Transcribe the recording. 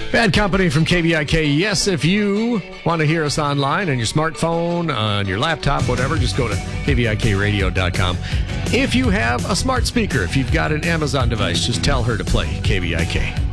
Bad Company from KVIK. Yes, if you want to hear us online on your smartphone, on your laptop, whatever, just go to kvikradio.com. If you have a smart speaker, if you've got an Amazon device, just tell her to play KVIK.